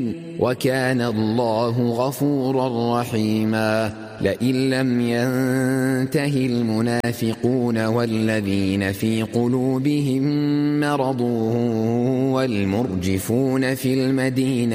وكان الله غفورا رحيما. لئن لم ينته المنافقون والذين في قلوبهم مرض والمرجفون في المدينة